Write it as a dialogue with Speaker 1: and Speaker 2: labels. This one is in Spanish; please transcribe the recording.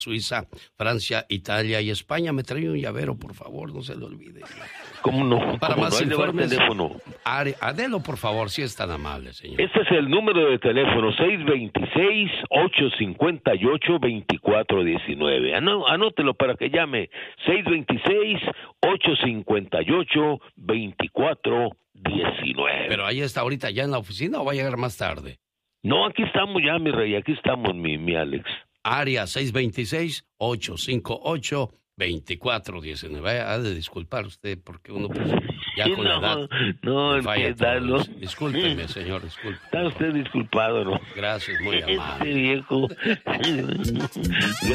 Speaker 1: Suiza, Francia, Italia y España. Me trae un llavero, por favor, no se lo olvide.
Speaker 2: ¿Cómo no?
Speaker 1: Para
Speaker 2: ¿Cómo
Speaker 1: más
Speaker 2: no?
Speaker 1: informes,
Speaker 2: Teléfono.
Speaker 1: Adelo, por favor, si es tan amable, señor.
Speaker 2: Este es el número de teléfono, 626-858-2419. Anótelo para que llame, 626-858-2419.
Speaker 1: Pero ahí está ahorita ya en la oficina o va a llegar más tarde.
Speaker 2: No, aquí estamos ya, mi rey, aquí estamos, mi Alex.
Speaker 1: Área 626-858-2419. Ha de disculpar usted porque uno pues, ya
Speaker 2: Sí,
Speaker 1: con la edad falla todo. Discúlpeme, señor, disculpe.
Speaker 2: Está usted disculpado, ¿no?
Speaker 1: Gracias, muy amable.
Speaker 2: Este viejo.